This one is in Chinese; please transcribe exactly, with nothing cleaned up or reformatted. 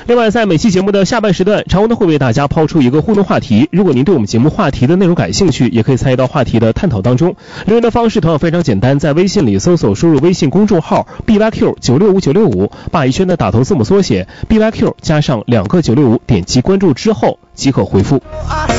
另外，在每期节目的下半时段，常文呢会为大家抛出一个互动话题。如果您对我们节目话题的内容感兴趣，也可以参与到话题的探讨当中。留言的方式同样非常简单，在微信里搜索输入微信公众号 B Y Q 九六五九六五，把一圈的打头字母缩写 B Y Q 加上两个九六五，点击关注之后即可回复。